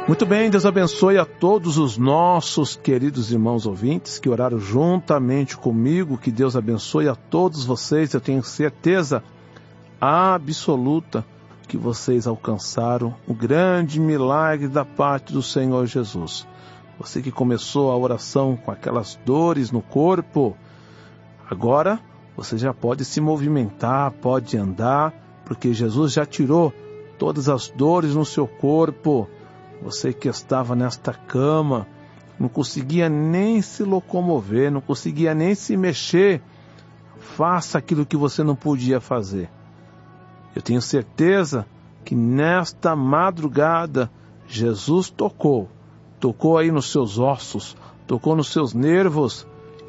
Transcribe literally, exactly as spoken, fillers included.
Muito bem, Deus abençoe a todos os nossos queridos irmãos ouvintes que oraram juntamente comigo. Que Deus abençoe a todos vocês. Eu tenho certeza absoluta que vocês alcançaram o grande milagre da parte do Senhor Jesus. Você que começou a oração com aquelas dores no corpo, agora você já pode se movimentar, pode andar, porque Jesus já tirou todas as dores no seu corpo. Você que estava nesta cama, não conseguia nem se locomover, não conseguia nem se mexer, faça aquilo que você não podia fazer. Eu tenho certeza que nesta madrugada, Jesus tocou, tocou aí nos seus ossos, tocou nos seus nervos,